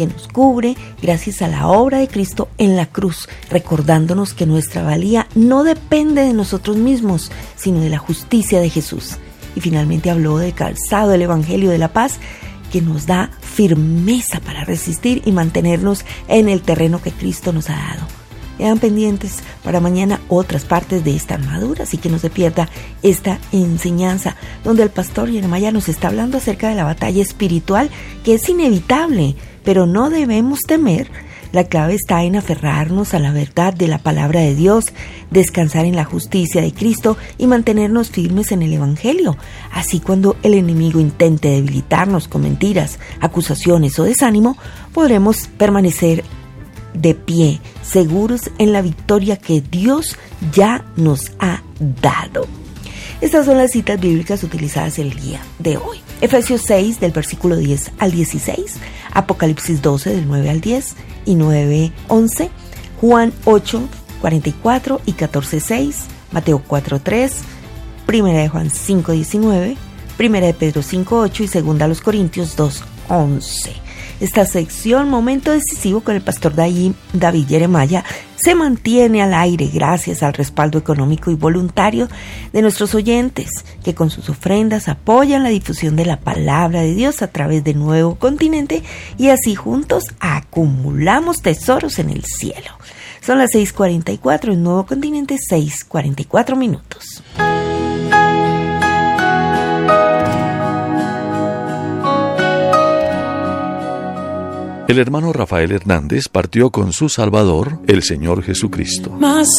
que nos cubre gracias a la obra de Cristo en la cruz, recordándonos que nuestra valía no depende de nosotros mismos, sino de la justicia de Jesús. Y finalmente habló del calzado del Evangelio de la Paz, que nos da firmeza para resistir y mantenernos en el terreno que Cristo nos ha dado. Quedan pendientes para mañana otras partes de esta armadura, así que no se pierda esta enseñanza donde el pastor Jeremiah nos está hablando acerca de la batalla espiritual que es inevitable, pero no debemos temer. La clave está en aferrarnos a la verdad de la palabra de Dios, descansar en la justicia de Cristo y mantenernos firmes en el Evangelio. Así, cuando el enemigo intente debilitarnos con mentiras, acusaciones o desánimo, podremos permanecer de pie, seguros en la victoria que Dios ya nos ha dado. Estas son las citas bíblicas utilizadas el día de hoy. Efesios 6 del versículo 10 al 16, Apocalipsis 12 del 9 al 10 y 9-11, Juan 8, 44 y 14-6, Mateo 4-3, Primera de Juan 5-19, Primera de Pedro 5-8 y Segunda a los Corintios 2-11. Esta sección, Momento Decisivo con el pastor David Jeremiah, se mantiene al aire gracias al respaldo económico y voluntario de nuestros oyentes, que con sus ofrendas apoyan la difusión de la palabra de Dios a través de Nuevo Continente, y así juntos acumulamos tesoros en el cielo. Son las 6:44 en Nuevo Continente, 6:44 minutos. El hermano Rafael Hernández partió con su Salvador, el Señor Jesucristo. Más